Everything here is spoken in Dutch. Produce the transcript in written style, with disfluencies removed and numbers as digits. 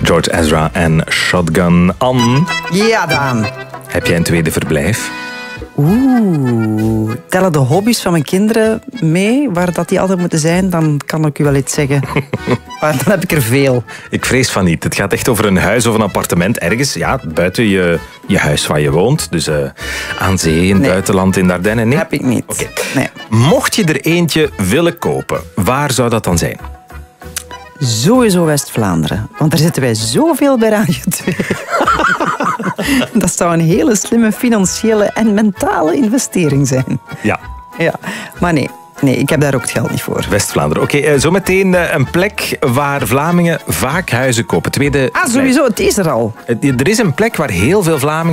George Ezra en Shotgun. Anne, Ja, Daan. heb jij een tweede verblijf? Tellen de hobby's van mijn kinderen mee, waar dat die altijd moeten zijn, dan kan ik u wel iets zeggen. Maar dan heb ik er veel. Ik vrees van niet. Het gaat echt over een huis of een appartement ergens, ja, buiten je huis waar je woont. Dus aan zee, in het buitenland, in de Ardennen. Nee? Heb ik niet. Oké. Nee. Mocht je er eentje willen kopen, waar zou dat dan zijn? Sowieso West-Vlaanderen. Want daar zitten wij zoveel bij Radio 2. Dat zou een hele slimme financiële en mentale investering zijn. Ja, Ja, maar nee, ik heb daar ook het geld niet voor. West-Vlaanderen. Oké, zometeen een plek waar Vlamingen vaak huizen kopen. Tweede Sowieso, het is er al. Er is een plek waar heel veel Vlamingen